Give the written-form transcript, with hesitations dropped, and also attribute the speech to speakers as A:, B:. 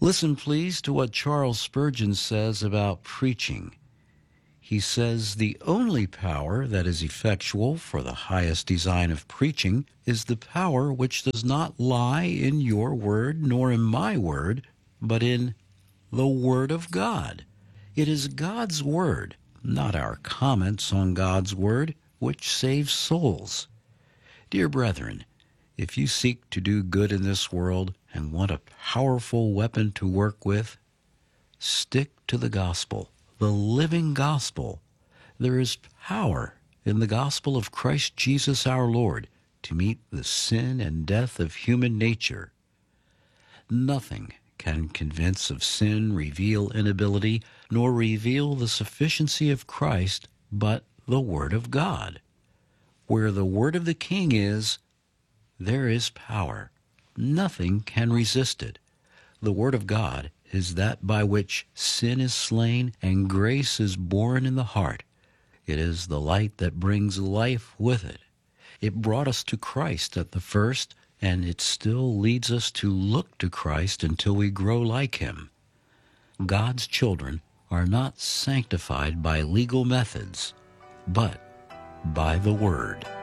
A: Listen, please, to what Charles Spurgeon says about preaching. He says, "The only power that is effectual for the highest design of preaching is the power which does not lie in your word nor in my word, but in the Word of God." It is God's Word, not our comments on God's Word, which saves souls. Dear brethren, if you seek to do good in this world and want a powerful weapon to work with, stick to the gospel, the living gospel. There is power in the gospel of Christ Jesus our Lord to meet the sin and death of human nature. Nothing can convince of sin, reveal inability, nor reveal the sufficiency of Christ but the Word of God. Where the Word of the King is, there is power. Nothing can resist it. The Word of God is that by which sin is slain and grace is born in the heart. It is the light that brings life with it. It brought us to Christ at the first, and it still leads us to look to Christ until we grow like Him. God's children are not sanctified by legal methods, but by the Word.